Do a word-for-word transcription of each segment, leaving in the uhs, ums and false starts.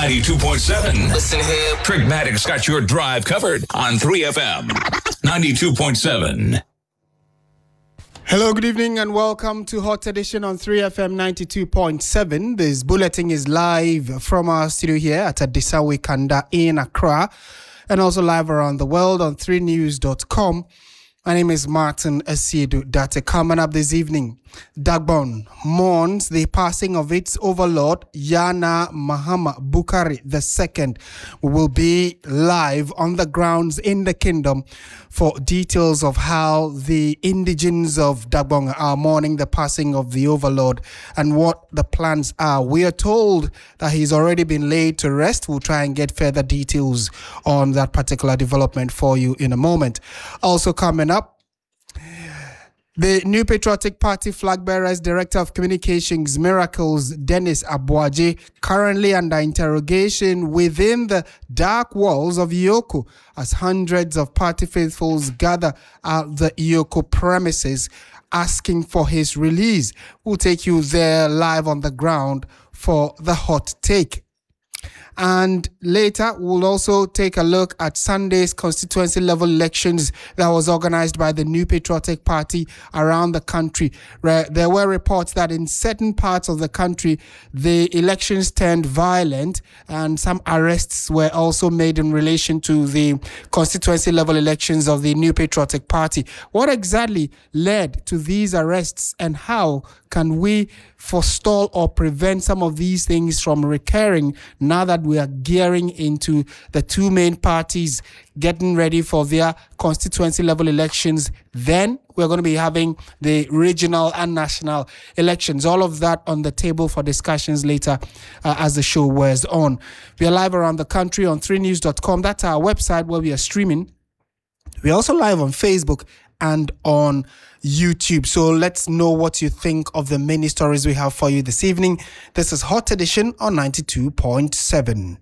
ninety-two point seven. Listen here. Pragmatic's got your drive covered on three F M ninety-two point seven. Hello, good evening, and welcome to Hot Edition on three F M ninety-two point seven. This bulletin is live from our studio here at Adisawe Kanda in Accra, and also live around the world on three news dot com. My name is Martin Asiedu Date. Coming up this evening, Dagbon mourns the passing of its overlord, Yana Mahama Bukari the Second. We will be live on the grounds in the kingdom for details of how the indigents of Dagbon are mourning the passing of the overlord and what the plans are. We are told that he's already been laid to rest. We'll try and get further details on that particular development for you in a moment. Also coming up, the New Patriotic Party flag bearer's Director of Communications, Miracles, Dennis Abuaje, currently under interrogation within the dark walls of Yoko as hundreds of party faithfuls gather at the Yoko premises asking for his release. We'll take you there live on the ground for the hot take. And later, we'll also take a look at Sunday's constituency level elections that was organized by the New Patriotic Party around the country. There were reports that in certain parts of the country, the elections turned violent and some arrests were also made in relation to the constituency level elections of the New Patriotic Party. What exactly led to these arrests, and how can we forestall or prevent some of these things from recurring now that we are gearing into the two main parties getting ready for their constituency level elections? Then we're going to be having the regional and national elections. All of that on the table for discussions later uh, as the show wears on. We are live around the country on three news dot com. That's our website where we are streaming. We're also live on Facebook and on YouTube. So let's know what you think of the many stories we have for you this evening. This is Hot Edition on ninety-two point seven.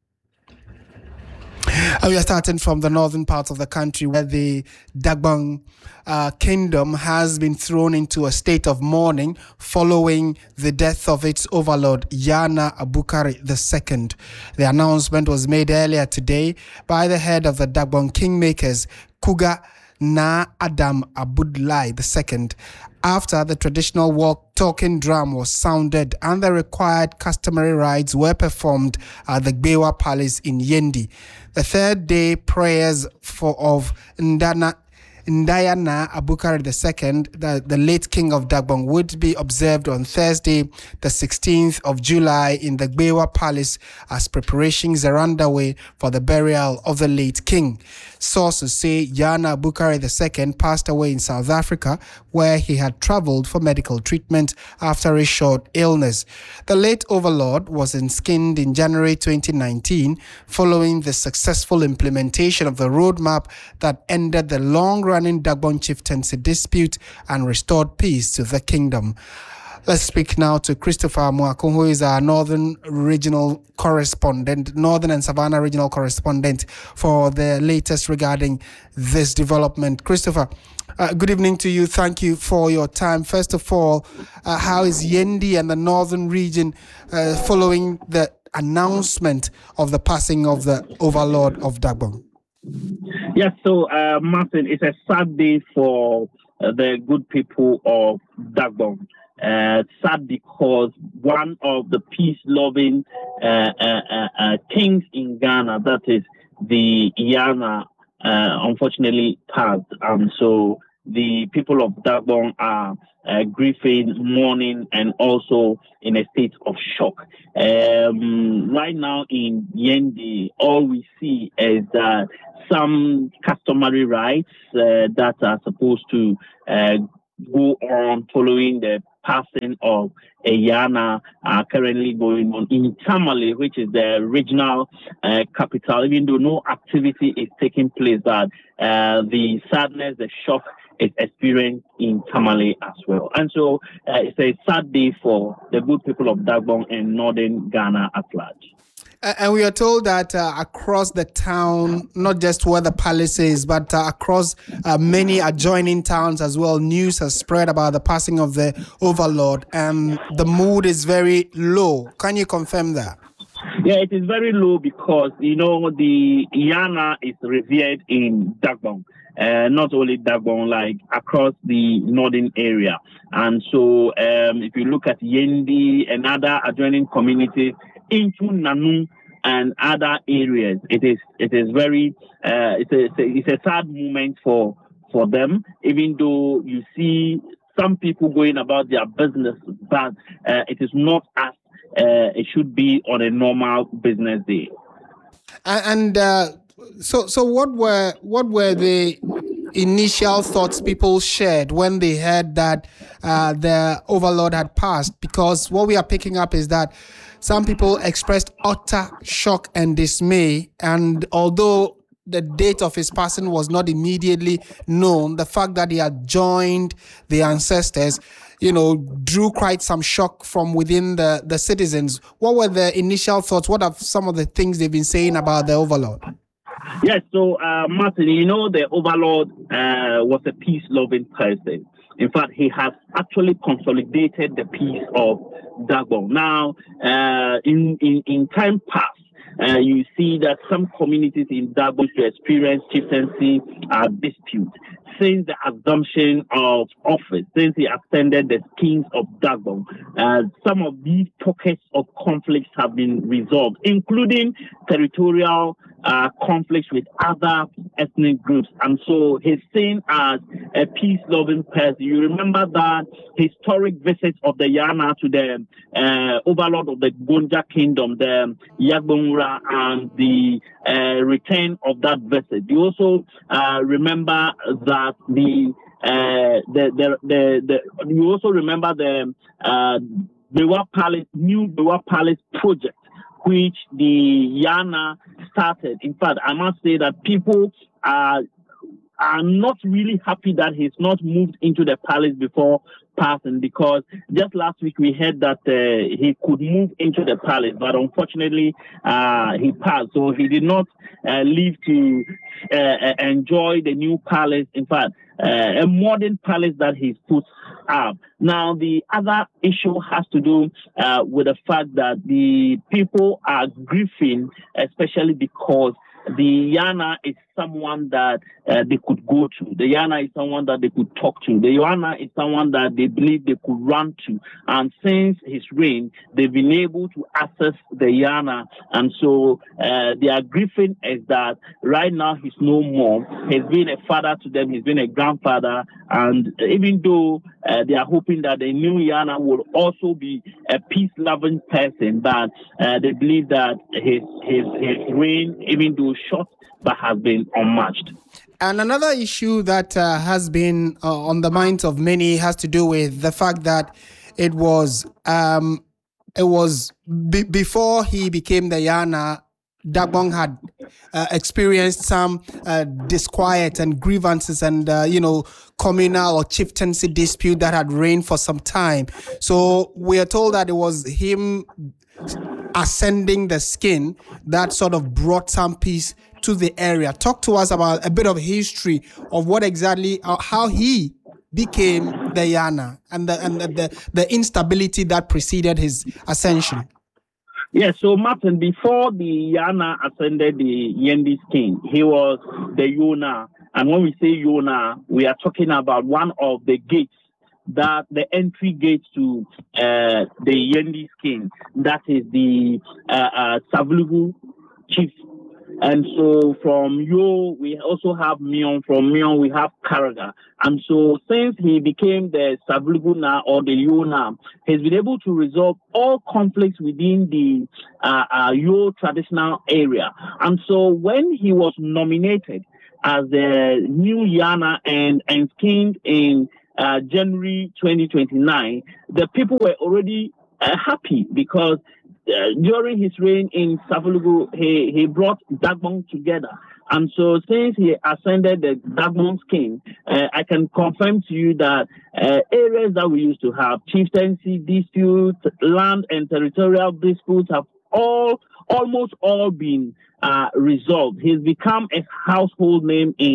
And we are starting from the northern part of the country where the Dagbon uh, kingdom has been thrown into a state of mourning following the death of its overlord, Yana Abukari the Second. The announcement was made earlier today by the head of the Dagbon Kingmakers, Kuga Na Adam Abudlai the Second, after the traditional walk-talking drum was sounded and the required customary rites were performed at the Gbewa Palace in Yendi. The third day prayers for of Ndana Ndayana Abukari the Second, the, the late king of Dagbon, would be observed on Thursday, the sixteenth of July in the Gbewa Palace as preparations are underway for the burial of the late king. Sources say Yana Abukari the Second passed away in South Africa, where he had traveled for medical treatment after a short illness. The late overlord was enskinned in January twenty nineteen following the successful implementation of the roadmap that ended the long-running Dagbon chieftaincy dispute and restored peace to the kingdom. Let's speak now to Christopher Mwako, who is our Northern Regional Correspondent, Northern and Savannah Regional Correspondent for the latest regarding this development. Christopher, uh, good evening to you. Thank you for your time. First of all, uh, how is Yendi and the Northern region uh, following the announcement of the passing of the overlord of Dagbon? Yes, so uh, Martin, it's a sad day for uh, the good people of Dagbon. Uh, sad because one of the peace-loving uh, uh, uh, uh, kings in Ghana, that is the Yana, uh, unfortunately passed. Um, so the people of Dagbon are uh, grieving, mourning, and also in a state of shock. Um, right now in Yendi, all we see is that some customary rites uh, that are supposed to uh, go on following the passing of Yana are currently going on in Tamale, which is the regional uh, capital, even though no activity is taking place, but uh, the sadness, the shock is experienced in Tamale as well. And so uh, it's a sad day for the good people of Dagbon and northern Ghana at large. And we are told that uh, across the town, not just where the palace is, but uh, across uh, many adjoining towns as well, news has spread about the passing of the overlord, and the mood is very low. Can you confirm that? Yeah, it is very low because, you know, the Yana is revered in Dagbon. Uh, not only Dagbon, like across the northern area. And so um, if you look at Yendi and other adjoining communities into Nanu and other areas, it is it is very, uh, it's, a, it's, a, it's a sad moment for, for them, even though you see some people going about their business, but uh, it is not as uh, it should be on a normal business day. And uh, so, so what were what were the initial thoughts people shared when they heard that uh, the overlord had passed? Because what we are picking up is that some people expressed utter shock and dismay, and although the date of his passing was not immediately known, the fact that he had joined the ancestors, you know, drew quite some shock from within the, the citizens. What were the initial thoughts? What are some of the things they've been saying about the overlord? Yes, so uh, Martin, you know, the overlord uh, was a peace-loving person. In fact, he has actually consolidated the peace of Dagbon. Now, uh, in, in, in time past, Uh, you see that some communities in Dagbon to experience chieftaincy uh, dispute since the assumption of office, since he ascended the kings of Dagbon. Uh, some of these pockets of conflicts have been resolved, including territorial uh, conflicts with other ethnic groups. And so he's seen as a peace-loving person. You remember that historic visit of the Yana to the uh, overlord of the Gonja kingdom, the Yagbonra, and the uh, return of that visit. You also uh, remember that the, uh, the, the, the, the, you also remember the uh, Bewa Palace, new Bewa Palace project, which the Yana started. In fact, I must say that people are are not really happy that he's not moved into the palace before passing, because just last week we heard that uh, he could move into the palace, but unfortunately uh, he passed. So he did not uh, live to uh, enjoy the new palace. In fact, uh, a modern palace that he's put up. Now, the other issue has to do uh, with the fact that the people are grieving, especially because the Yana is someone that uh, they could go to. The Yana is someone that they could talk to. The Yana is someone that they believe they could run to. And since his reign, they've been able to access the Yana. And so uh, their grieving is that right now he's no more. He's been a father to them. He's been a grandfather. And even though uh, they are hoping that the new Yana will also be a peace-loving person, but uh, they believe that his, his, his reign, even though short, but has been unmatched. And another issue that uh, has been uh, on the minds of many has to do with the fact that it was um, it was b- before he became the Yana, Dagbon had uh, experienced some uh, disquiet and grievances and, uh, you know, communal or chieftaincy dispute that had reigned for some time. So we are told that it was him ascending the skin that sort of brought some peace to the area. Talk to us about a bit of history of what exactly, uh, how he became the Yana and the and the, the, the instability that preceded his ascension. Yeah, so Martin, before the Yana ascended the Yendi king, he was the Yona. And when we say Yona, we are talking about one of the gates, that the entry gate to uh, the Yendi king, that is the uh, uh, Savlugu chief. And so from Yo, we also have Mion. From Mion, we have Karaga. And so since he became the Sabluguna or the Yona, he's been able to resolve all conflicts within the uh, uh, Yo traditional area. And so when he was nominated as the new Yana and enskinned in uh, January twenty twenty-nine, the people were already uh, happy because Uh, during his reign in Savulugu, he, he brought Dagbon together. And so since he ascended the Dagbon king, uh, I can confirm to you that uh, areas that we used to have, chieftaincy disputes, land and territorial disputes have all, almost all been uh, resolved. He's become a household name in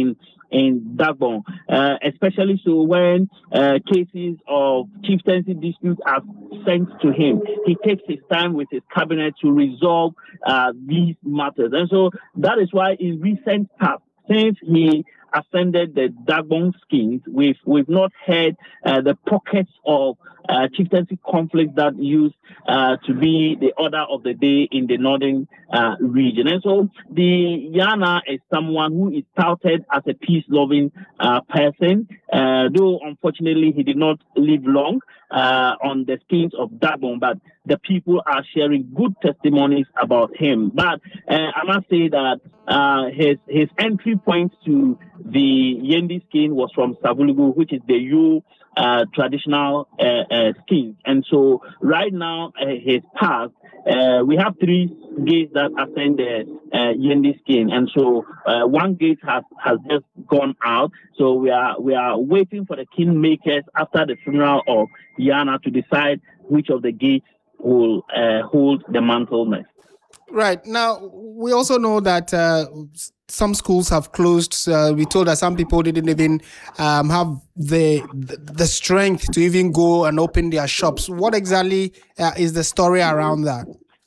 in Dagbon, uh, especially so when uh, cases of chieftaincy disputes are sent to him. He takes his time with his cabinet to resolve uh, these matters. And so that is why in recent past, since he ascended the Dagbon schemes, we've, we've not had uh, the pockets of uh, chieftaincy conflicts that used uh, to be the order of the day in the northern uh, region. And so the Yana is someone who is touted as a peace-loving uh, person, uh, though unfortunately he did not live long uh, on the schemes of Dagbon, but the people are sharing good testimonies about him. But uh, I must say that uh, his his entry point to the Yendi scheme was from Savulugu, which is the Yu uh, traditional uh, uh, scheme. And so right now, uh, his past, uh, we have three gates that ascend the uh, Yendi scheme. And so uh, one gate has, has just gone out. So we are we are waiting for the kingmakers after the funeral of Yana to decide which of the gates will uh, hold the mantle next. Right. Now, we also know that uh, some schools have closed. Uh, we told that some people didn't even um, have the the strength to even go and open their shops. What exactly uh, is the story around that?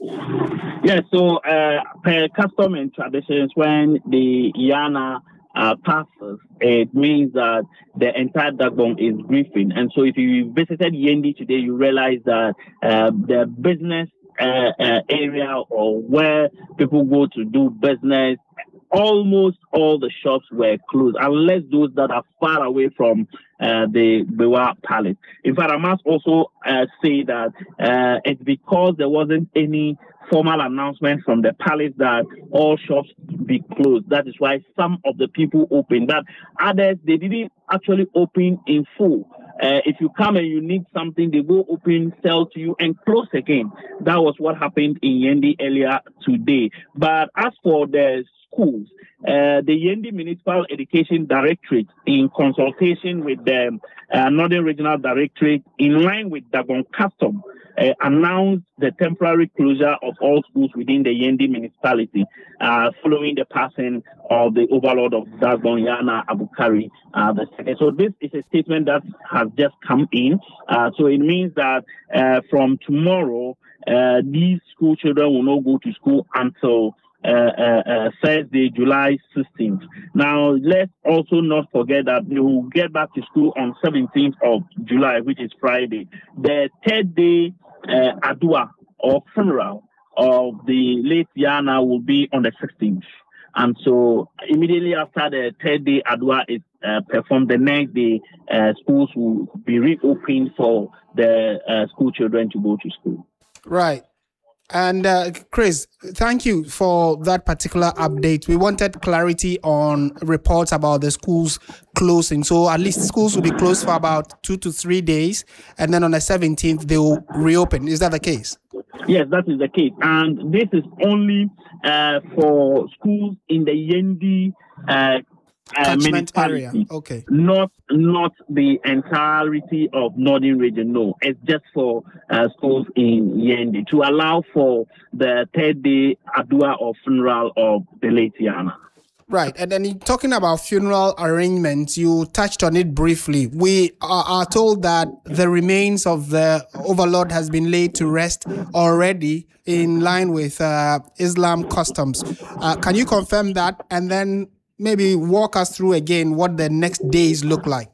Yeah, so uh, per custom and traditions, when the Yana uh, passes, it means that the entire Dagbon is grieving. And so if you visited Yendi today, you realize that uh, the business Uh, uh, area or where people go to do business, almost all the shops were closed, unless those that are far away from uh, the Bewa Palace. In fact, I must also uh, say that uh, it's because there wasn't any formal announcement from the palace that all shops be closed. That is why some of the people opened. But others, they didn't actually open in full. Uh, if you come and you need something, they go open, sell to you, and close again. That was what happened in Yendi earlier today. But as for the schools, uh, the Yendi Municipal Education Directorate, in consultation with the uh, Northern Regional Directorate, in line with Dagbon Custom, uh, announced the temporary closure of all schools within the Yendi municipality, uh, following the passing of the overlord of Dagbon, Yana Abukari uh, the second. So this is a statement that has just come in. Uh, so it means that uh, from tomorrow, uh, these school children will not go to school until Uh, uh, uh, Thursday, July sixteenth. Now, let's also not forget that they will get back to school on seventeenth of July, which is Friday. The third day uh, Adua or funeral of the late Yana will be on the sixteenth. And so immediately after the third day Adua is uh, performed, the next day uh, schools will be reopened for the uh, school children to go to school. Right. And uh, Chris, thank you for that particular update. We wanted clarity on reports about the schools closing. So at least schools will be closed for about two to three days. And then on the seventeenth, they will reopen. Is that the case? Yes, that is the case. And this is only uh, for schools in the Yendi uh, Uh, catchment area. Okay. Not not the entirety of Northern Region. No, it's just for uh, schools in Yendi to allow for the third day Adua or funeral of the late Yana. Right. And then talking about funeral arrangements, you touched on it briefly. We are, are told that the remains of the overlord has been laid to rest already in line with uh, Islam customs. Uh, can you confirm that? And then maybe walk us through again what the next days look like.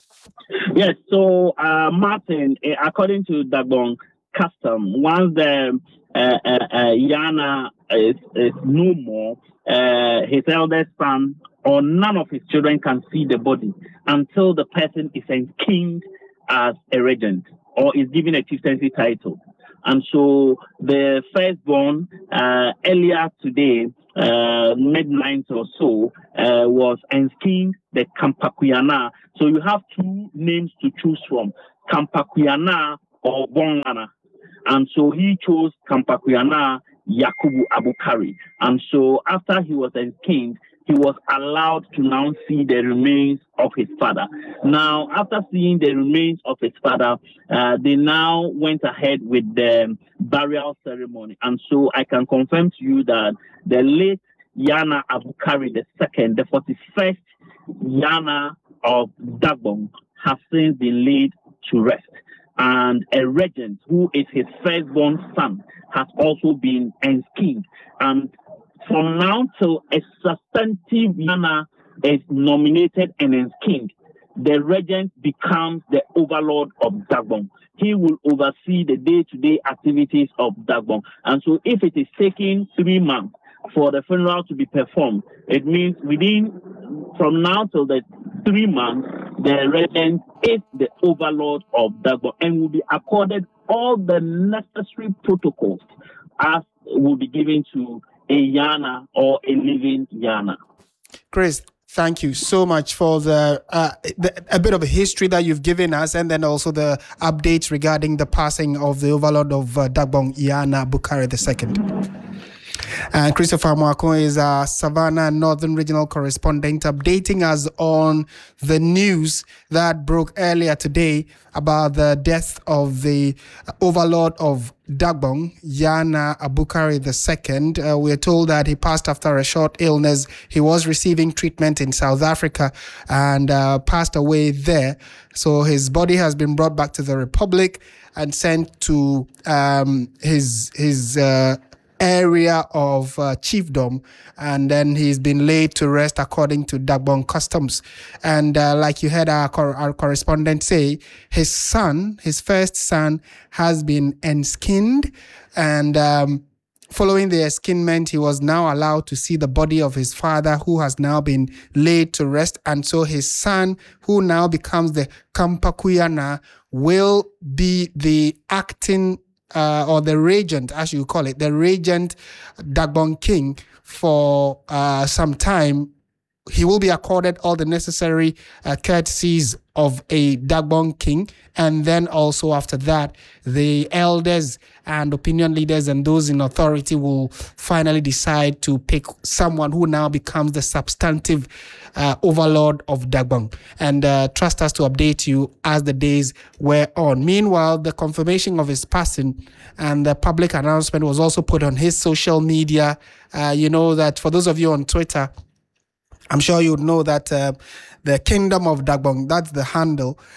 Yes, so uh, Martin, according to Dagbon custom, once the uh, uh, uh, Yana is, is no more, uh, his eldest son or none of his children can see the body until the person is enkinned as a regent or is given a chieftaincy title. And so the firstborn uh, earlier today, uh, midnight or so, uh, was enskinned the Kampakuyana. So you have two names to choose from, Kampakuyana or Bongana. And so he chose Kampakuyana Yakubu Abukari. And so after he was enskinned, he was allowed to now see the remains of his father. Now, after seeing the remains of his father, uh, they now went ahead with the burial ceremony. And so I can confirm to you that the late Yana Abukari the second, the forty-first Yana of Dagbon has since been laid to rest. And a regent, who is his firstborn son, has also been enskinned. And from now till a substantive Yana is nominated and enskinned, the regent becomes the overlord of Dagbon. He will oversee the day-to-day activities of Dagbon. And so if it is taking three months for the funeral to be performed, it means within, from now till the three months, the regent is the overlord of Dagbon and will be accorded all the necessary protocols as will be given to a Yana or a living Yana. Chris, thank you so much for the, uh, the a bit of a history that you've given us, and then also the updates regarding the passing of the overlord of uh, Dagbon, Yana Bukari the Second. And Christopher Mwako is our Savannah Northern Regional Correspondent, updating us on the news that broke earlier today about the death of the overlord of Dagbon, Yana Abukari the Second. Uh, we are told that he passed after a short illness. He was receiving treatment in South Africa and uh, passed away there. So his body has been brought back to the Republic and sent to um, his his. Uh, area of uh, chiefdom, and then he's been laid to rest according to Dagbon customs. And uh, like you heard our, cor- our correspondent say, his son, his first son, has been enskinned, and um, following the eskinment, he was now allowed to see the body of his father, who has now been laid to rest. And so his son, who now becomes the Kampakuyana, will be the acting Uh, or the regent, as you call it, the regent Dagbon king for uh, some time. He will be accorded all the necessary uh, courtesies of a Dagbon king. And then also after that, the elders and opinion leaders and those in authority will finally decide to pick someone who now becomes the substantive uh, overlord of Dagbon. And uh, trust us to update you as the days wear on. Meanwhile, the confirmation of his passing and the public announcement was also put on his social media. Uh, you know that for those of you on Twitter, I'm sure you would know that uh, the Kingdom of Dagbon, that's the handle,